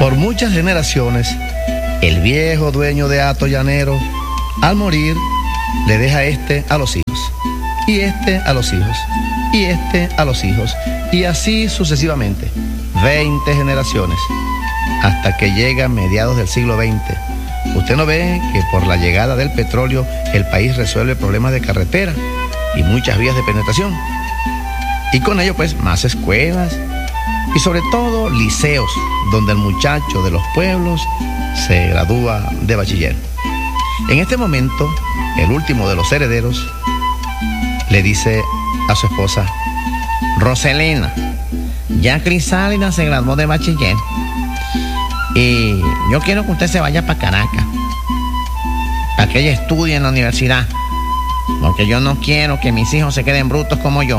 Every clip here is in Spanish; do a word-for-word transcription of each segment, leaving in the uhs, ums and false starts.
Por muchas generaciones, el viejo dueño de hato llanero, al morir, le deja este a los hijos, y este a los hijos, y este a los hijos, y así sucesivamente, veinte generaciones, hasta que llega a mediados del siglo veinte. Usted no ve que por la llegada del petróleo el país resuelve problemas de carretera y muchas vías de penetración, y con ello pues más escuelas y sobre todo liceos, donde el muchacho de los pueblos se gradúa de bachiller. En este momento, el último de los herederos le dice a su esposa: Roselena, ya Crisálida se graduó de bachiller y yo quiero que usted se vaya para Caracas, para que ella estudie en la universidad, porque yo no quiero que mis hijos se queden brutos como yo.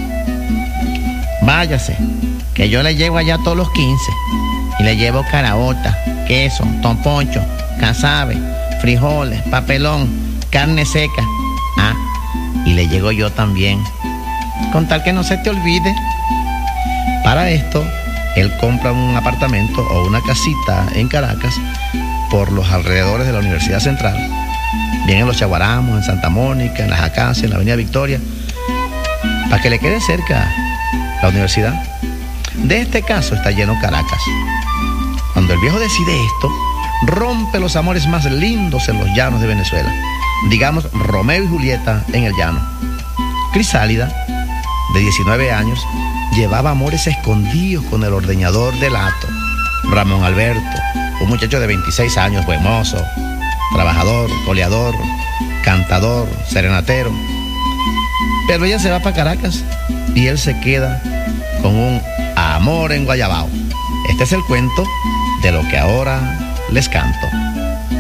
Váyase, que yo le llevo allá todos los quince y le llevo caraota, queso, tomponcho, casabe, frijoles, papelón, carne seca. Ah, y le llego yo también, con tal que no se te olvide. Para esto, él compra un apartamento o una casita en Caracas por los alrededores de la Universidad Central, bien en Los Chaguaramos, en Santa Mónica, en Las Acacias, en la Avenida Victoria, para que le quede cerca la universidad. De este caso está lleno Caracas. Cuando el viejo decide esto, rompe los amores más lindos en los llanos de Venezuela. Digamos, Romeo y Julieta en el llano. Crisálida, de diecinueve años, llevaba amores escondidos con el ordeñador del hato, Ramón Alberto, un muchacho de veintiséis años, buen mozo, trabajador, coleador, cantador, serenatero. Pero ella se va para Caracas y él se queda con un amor en Guayabao. Este es el cuento de lo que ahora les canto.